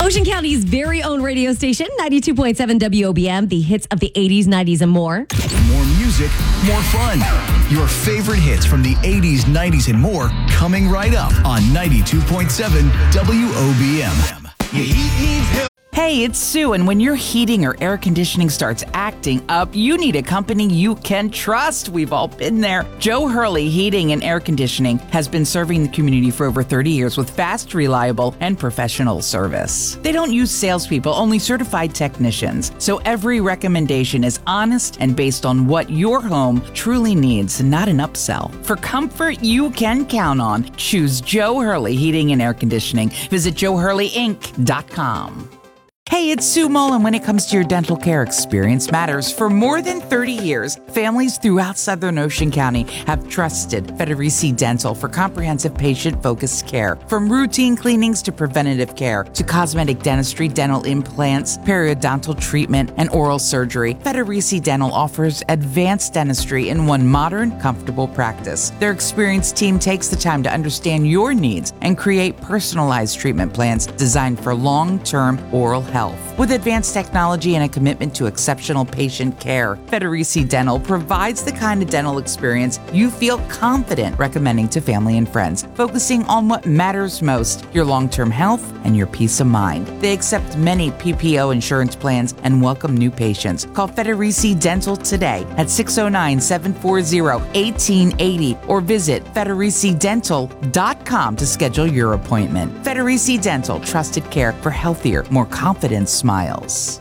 Ocean County's very own radio station, 92.7 WOBM, the hits of the 80s, 90s, and more. More music, more fun. Your favorite hits from the 80s, 90s, and more coming right up on 92.7 WOBM. Your heat needs help. Hey, it's Sue, and when your heating or air conditioning starts acting up, you need a company you can trust. We've all been there. Joe Hurley Heating and Air Conditioning has been serving the community for over 30 years with fast, reliable, and professional service. They don't use salespeople, only certified technicians. So every recommendation is honest and based on what your home truly needs, not an upsell. For comfort you can count on, choose Joe Hurley Heating and Air Conditioning. Visit JoeHurleyInc.com. Hey, it's Sue Mullen. When it comes to your dental care, experience matters. For more than 30 years, families throughout Southern Ocean County have trusted Federici Dental for comprehensive patient-focused care. From routine cleanings to preventative care to cosmetic dentistry, dental implants, periodontal treatment, and oral surgery, Federici Dental offers advanced dentistry in one modern, comfortable practice. Their experienced team takes the time to understand your needs and create personalized treatment plans designed for long-term oral health. With advanced technology and a commitment to exceptional patient care, Federici Dental provides the kind of dental experience you feel confident recommending to family and friends, focusing on what matters most, your long-term health and your peace of mind. They accept many PPO insurance plans and welcome new patients. Call Federici Dental today at 609-740-1880 or visit federicidental.com to schedule your appointment. Federici Dental, trusted care for healthier, more confident smiles.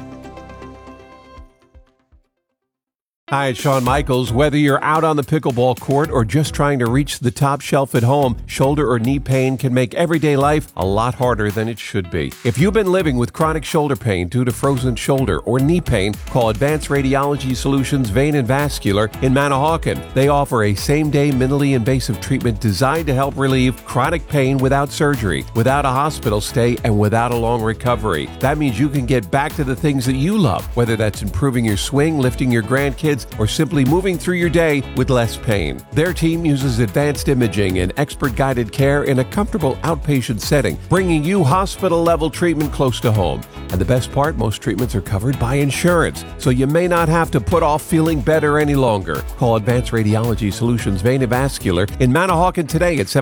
Hi, it's Shawn Michaels. Whether you're out on the pickleball court or just trying to reach the top shelf at home, shoulder or knee pain can make everyday life a lot harder than it should be. If you've been living with chronic shoulder pain due to frozen shoulder or knee pain, call Advanced Radiology Solutions Vein and Vascular in Manahawkin. They offer a same-day minimally invasive treatment designed to help relieve chronic pain without surgery, without a hospital stay, and without a long recovery. That means you can get back to the things that you love, whether that's improving your swing, lifting your grandkids, or simply moving through your day with less pain. Their team uses advanced imaging and expert-guided care in a comfortable outpatient setting, bringing you hospital-level treatment close to home. And the best part, most treatments are covered by insurance, so you may not have to put off feeling better any longer. Call Advanced Radiology Solutions Vein and Vascular in Manahawkin today at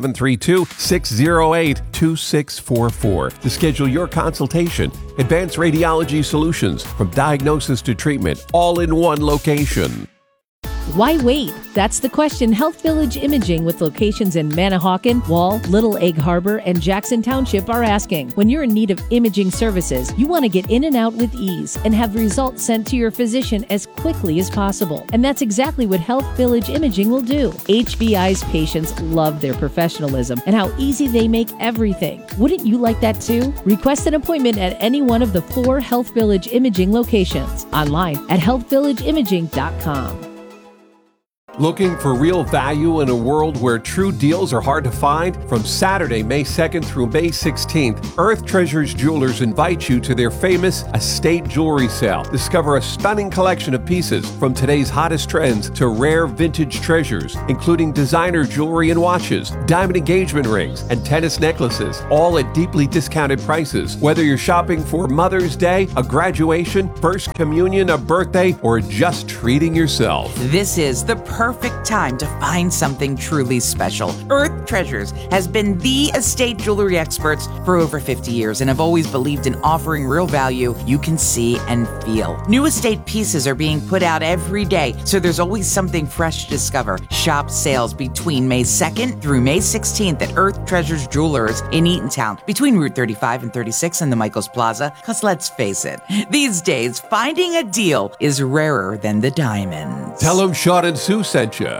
732-608-2644 to schedule your consultation. Advanced Radiology Solutions, from diagnosis to treatment, all in one location. Why wait? That's the question Health Village Imaging with locations in Manahawkin, Wall, Little Egg Harbor, and Jackson Township are asking. When you're in need of imaging services, you want to get in and out with ease and have results sent to your physician as quickly as possible. And that's exactly what Health Village Imaging will do. HVI's patients love their professionalism and how easy they make everything. Wouldn't you like that too? Request an appointment at any one of the 4 Health Village Imaging locations. Online at healthvillageimaging.com. Looking for real value in a world where true deals are hard to find? From Saturday, May 2nd through May 16th, Earth Treasures Jewelers invite you to their famous estate jewelry sale. Discover a stunning collection of pieces from today's hottest trends to rare vintage treasures, including designer jewelry and watches, diamond engagement rings, and tennis necklaces, all at deeply discounted prices. Whether you're shopping for Mother's Day, a graduation, first communion, a birthday, or just treating yourself. This is the perfect time to find something truly special. Earth Treasures has been the estate jewelry experts for over 50 years and have always believed in offering real value you can see and feel. New estate pieces are being put out every day, so there's always something fresh to discover. Shop sales between May 2nd through May 16th at Earth Treasures Jewelers in Eatontown, between Route 35 and 36 in the Michaels Plaza, because let's face it, these days, finding a deal is rarer than the diamonds. Tell them Sean and Sue sent you.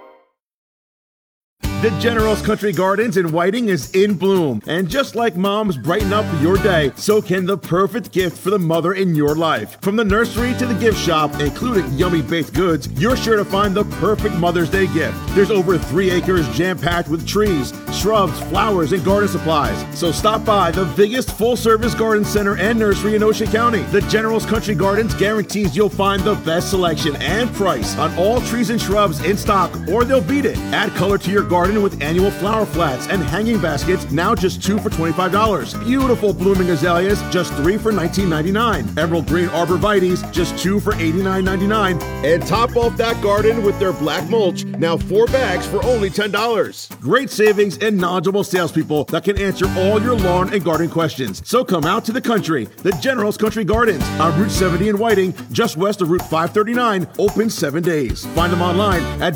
The General's Country Gardens in Whiting is in bloom. And just like moms brighten up your day, so can the perfect gift for the mother in your life. From the nursery to the gift shop, including yummy baked goods, you're sure to find the perfect Mother's Day gift. There's over 3 acres jam-packed with trees, shrubs, flowers, and garden supplies. So stop by the biggest full-service garden center and nursery in Ocean County. The General's Country Gardens guarantees you'll find the best selection and price on all trees and shrubs in stock, or they'll beat it. Add color to your garden garden with annual flower flats and hanging baskets, now just 2 for $25. Beautiful blooming azaleas, just 3 for $19.99. Emerald green arborvitaes, just 2 for $89.99. And top off that garden with their black mulch, now 4 bags for only $10. Great savings and knowledgeable salespeople that can answer all your lawn and garden questions. So come out to the country, the General's Country Gardens on Route 70 in Whiting, just west of Route 539, open 7 days. Find them online at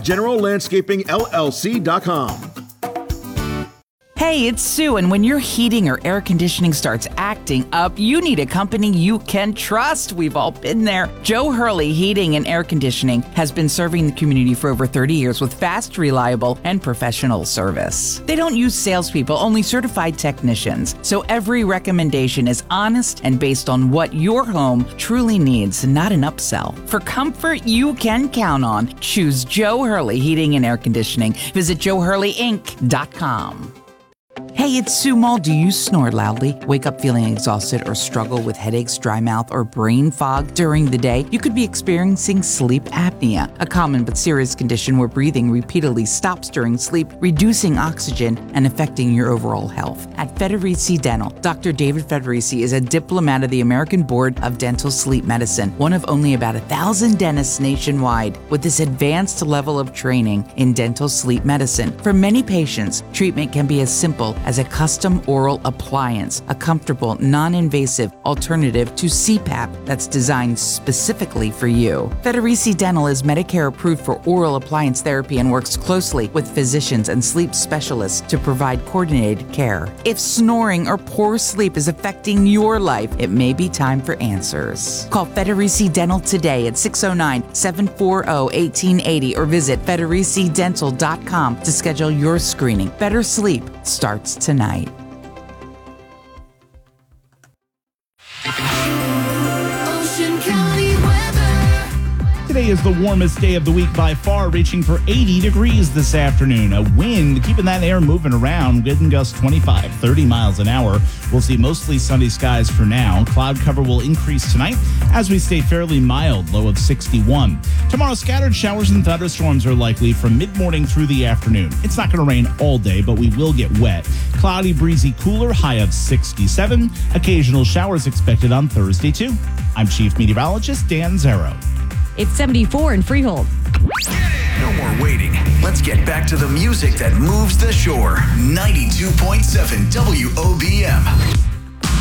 GeneralLandscapingLLC.com. Hey, it's Sue, and when your heating or air conditioning starts acting up, you need a company you can trust. We've all been there. Joe Hurley Heating and Air Conditioning has been serving the community for over 30 years with fast, reliable, and professional service. They don't use salespeople, only certified technicians, so every recommendation is honest and based on what your home truly needs, not an upsell. For comfort you can count on, choose Joe Hurley Heating and Air Conditioning. Visit JoeHurleyInc.com. Hey, it's Sue Mull. Do you snore loudly, wake up feeling exhausted, or struggle with headaches, dry mouth, or brain fog during the day? You could be experiencing sleep apnea, a common but serious condition where breathing repeatedly stops during sleep, reducing oxygen and affecting your overall health. At Federici Dental, Dr. David Federici is a diplomat of the American Board of Dental Sleep Medicine, one of only about 1,000 dentists nationwide with this advanced level of training in dental sleep medicine. For many patients, treatment can be as simple as a custom oral appliance, a comfortable, non-invasive alternative to CPAP that's designed specifically for you. Federici Dental is Medicare approved for oral appliance therapy and works closely with physicians and sleep specialists to provide coordinated care. If snoring or poor sleep is affecting your life, it may be time for answers. Call Federici Dental today at 609-740-1880 or visit federicidental.com to schedule your screening. Better sleep starts tonight. Ocean County weather. Today is the warmest day of the week by far, reaching for 80 degrees this afternoon. A wind keeping that air moving around, wind gusts 25, 30 miles an hour. We'll see mostly sunny skies for now. Cloud cover will increase tonight as we stay fairly mild, low of 61. Tomorrow, scattered showers and thunderstorms are likely from mid-morning through the afternoon. It's not going to rain all day, but we will get wet. Cloudy, breezy, cooler, high of 67. Occasional showers expected on Thursday, too. I'm Chief Meteorologist Dan Zero. It's 74 in Freehold. No more waiting. Let's get back to the music that moves the shore. 92.7 WOBM.